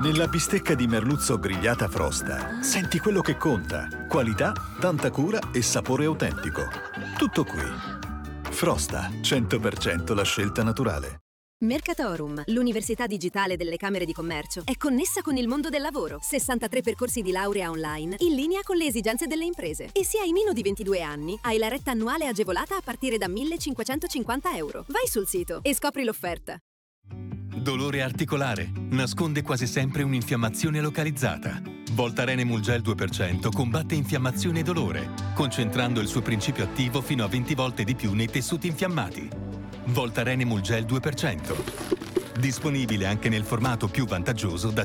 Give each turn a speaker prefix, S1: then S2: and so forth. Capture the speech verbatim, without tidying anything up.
S1: Nella bistecca di merluzzo grigliata Frosta, senti quello che conta. Qualità, tanta cura e sapore autentico. Tutto qui. Frosta, cento per cento la scelta naturale.
S2: Mercatorum, l'università digitale delle Camere di Commercio, è connessa con il mondo del lavoro. sessantatré percorsi di laurea online, in linea con le esigenze delle imprese. E se hai meno di ventidue anni, hai la retta annuale agevolata a partire da millecinquecentocinquanta euro. Vai sul sito e scopri l'offerta.
S3: Dolore articolare. Nasconde quasi sempre un'infiammazione localizzata. Voltaren Emulgel due per cento combatte infiammazione e dolore, concentrando il suo principio attivo fino a venti volte di più nei tessuti infiammati. Voltaren Emulgel due per cento. Disponibile anche nel formato più vantaggioso da